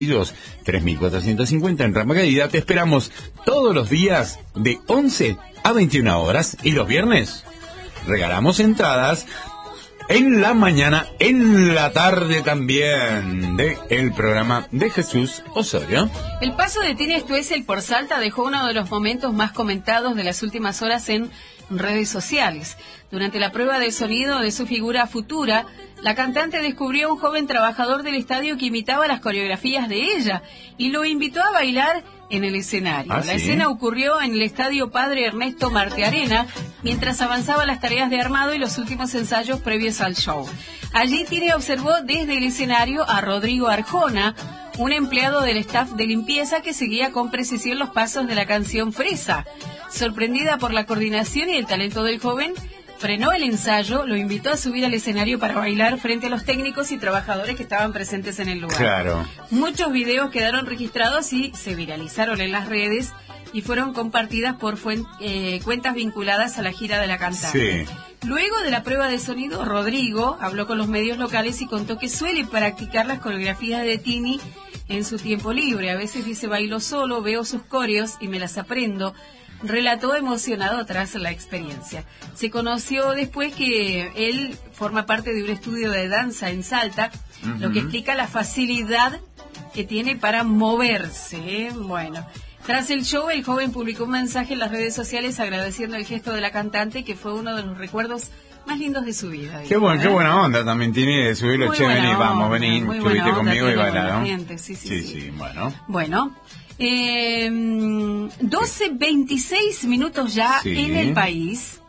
3450 en Rama Caída. Te esperamos todos los días de 11 a 21 horas y los viernes regalamos entradas en la mañana, en la tarde también, de el programa de Jesús Osorio. El paso de Tini Stoessel por Salta dejó uno de los momentos más comentados de las últimas horas en redes sociales. Durante la prueba de sonido de su figura futura, la cantante descubrió a un joven trabajador del estadio que imitaba las coreografías de ella y lo invitó a bailar en el escenario. La escena ocurrió en el estadio Padre Ernesto Martearena mientras avanzaban las tareas de armado y los últimos ensayos previos al show. Allí Tini observó desde el escenario a Rodrigo Arjona, un empleado del staff de limpieza que seguía con precisión los pasos de la canción Fresa. Sorprendida por la coordinación y el talento del joven, frenó el ensayo, lo invitó a subir al escenario para bailar frente a los técnicos y trabajadores que estaban presentes en el lugar. Claro. Muchos videos quedaron registrados y se viralizaron en las redes y fueron compartidas por cuentas vinculadas a la gira de la cantante. Sí. Luego de la prueba de sonido, Rodrigo habló con los medios locales y contó que suele practicar las coreografías de Tini en su tiempo libre. A veces dice, bailo solo, veo sus coreos y me las aprendo. Relató emocionado tras la experiencia. Se conoció después que él forma parte de un estudio de danza en Salta, lo que explica la facilidad que tiene para moverse. Bueno, tras el show, el joven publicó un mensaje en las redes sociales agradeciendo el gesto de la cantante, que fue uno de los recuerdos más lindos de su vida. Qué buena onda también tiene de subirlo, che, vení, vamos, vení, subite conmigo y bailá, ¿no? Sí, bueno. Bueno, 12:26 minutos ya en el país.